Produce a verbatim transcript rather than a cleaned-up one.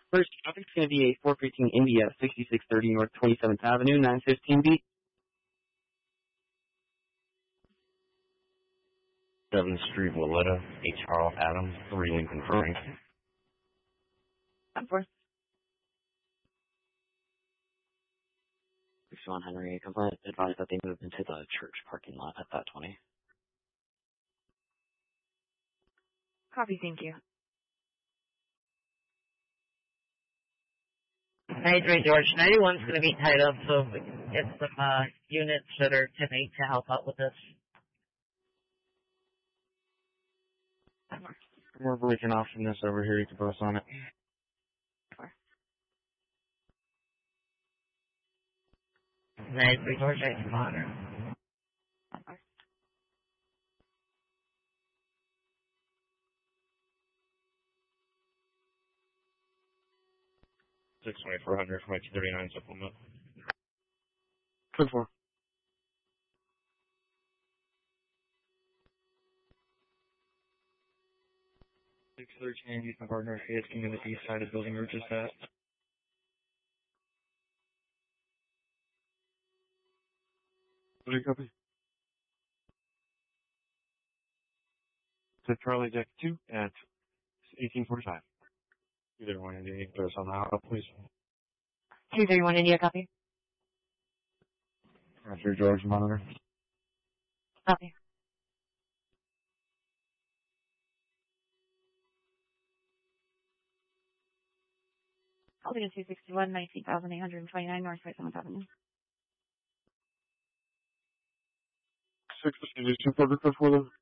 First traffic's going to be a four fifteen India, sixty-six thirty North twenty-seventh Avenue, nine fifteen B. seventh Street, Willetta, H. Charles Adams, three Lincoln Frank. Of course. sixty-one Henry, complaint advised that they moved into the church parking lot at that twenty. Copy, thank you. ninety-three George, ninety-one's going to be tied up, so we can get some uh, units that are ten eight to help out with this. We're breaking off from this over here. You can post on it. ninety-three George, I can monitor. six twenty-four hundred from two thirty-nine supplement. Code four. six thirteen, use my partner, asking in the east side of the building we're just at. What do you copy? To Charlie Deck two at eighteen forty-five. Either one of you need to put us on the out, please. two thirty-one India, copy. Roger, George, monitor. Copy. Altitude two sixty-one, nineteen thousand eight hundred twenty-nine North twenty-seventh Avenue. six, two quarter code for them.